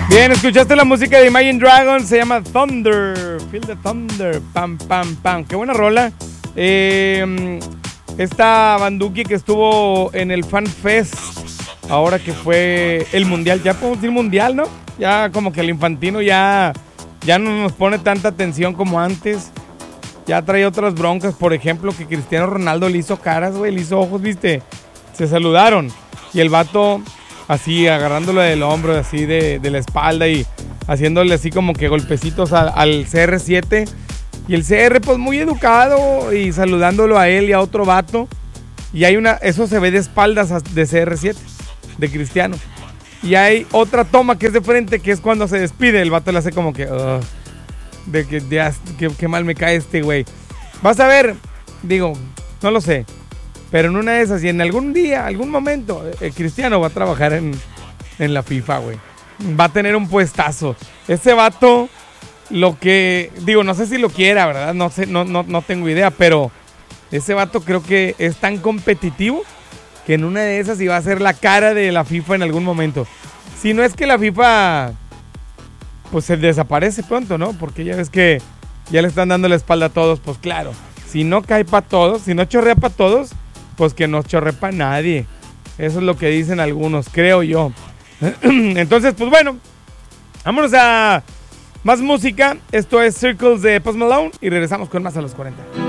Bien, escuchaste la música de Imagine Dragons, se llama Thunder, Feel the Thunder, pam, pam, pam. Qué buena rola. Esta Banduki que estuvo en el Fan Fest, ahora que fue el Mundial, ya podemos decir Mundial, ¿no? Ya como que el infantino ya no nos pone tanta atención como antes. Ya trae otras broncas, por ejemplo, que Cristiano Ronaldo le hizo caras, güey, le hizo ojos, ¿viste? Se saludaron y el vato así agarrándolo del hombro, así de la espalda y haciéndole así como que golpecitos al CR7. Y el CR pues muy educado y saludándolo a él y a otro vato. Y hay eso se ve de espaldas de CR7, de Cristiano. Y hay otra toma que es de frente, que es cuando se despide. El vato le hace como que... de que ya, qué mal me cae este güey. Vas a ver, digo, no lo sé. Pero en una de esas y en algún día, algún momento, Cristiano va a trabajar en la FIFA, güey. Va a tener un puestazo. Ese vato, lo que... Digo, no sé si lo quiera, ¿verdad? No sé, no tengo idea, pero ese vato creo que es tan competitivo que en una de esas iba a ser la cara de la FIFA en algún momento. Si no es que la FIFA pues se desaparece pronto, ¿no? Porque ya ves que ya le están dando la espalda a todos. Pues claro, si no cae para todos, si no chorrea para todos, pues que no chorre para nadie. Eso es lo que dicen algunos, creo yo. Entonces, pues bueno, vámonos a más música. Esto es Circles de Post Malone y regresamos con más a los 40.